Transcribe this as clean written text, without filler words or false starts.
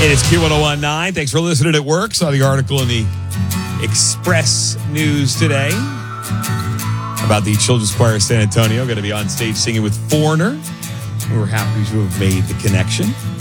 It is Q1019. Thanks for listening at work. Saw the article in the Express News today about the Children's Choir of San Antonio going to be on stage singing with Foreigner. We're happy to have made the connection.